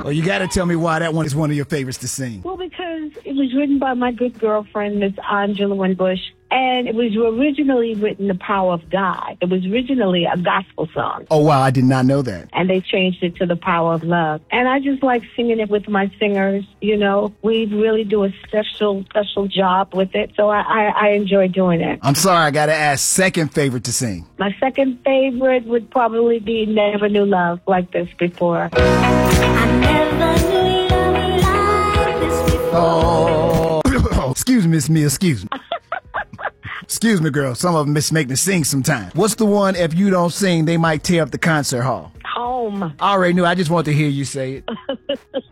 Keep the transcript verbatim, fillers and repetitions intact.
Oh, you got to tell me why that one is one of your favorites to sing. Well, because it was written by my good girlfriend, Miss Angela Winbush, and it was originally written The Power of God. It was originally a gospel song. Oh, wow, I did not know that. And they changed it to The Power of Love. And I just like singing it with my singers, you know. We really do a special, special job with it. So I, I, I enjoy doing it. I'm sorry, I got to ask, second favorite to sing. My second favorite would probably be Never Knew Love Like This Before. I never knew love like this before. Oh, excuse me, Miss Mia, excuse me. Excuse me, girl. Some of them miss make me sing sometimes. What's the one, if you don't sing, they might tear up the concert hall? Home. I already knew. I just want to hear you say it.